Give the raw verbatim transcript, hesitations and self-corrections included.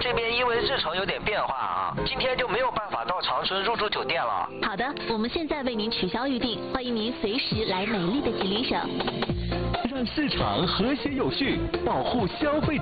这边因为日程有点变化啊，今天就没有办法到长春入住酒店了。 好的，我们现在为您取消预订，欢迎您随时来美丽的吉林省。 让市场和谐有序，保护消费者。